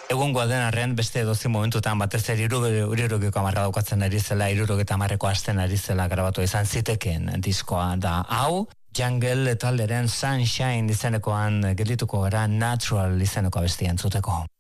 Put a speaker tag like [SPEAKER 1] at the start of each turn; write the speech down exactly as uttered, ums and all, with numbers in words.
[SPEAKER 1] Egungoa den arrean beste edozi momentutan batez ere hirurogeko hamarra daukatzen ari zela, hirurogeta hamarreko hasten ari zela grabatu izan zitekeen diskoa da hau. Jungle talderen Sunshine izenekoan geldituko gara Natural izeneko abestia entzuteko.